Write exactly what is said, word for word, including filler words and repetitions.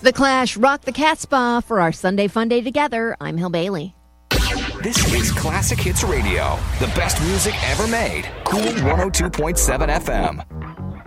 The Clash rock the Cat Spa for our Sunday fun day together. I'm Hill Bailey. This is Classic Hits Radio, the best music ever made. Cool one oh two point seven F M.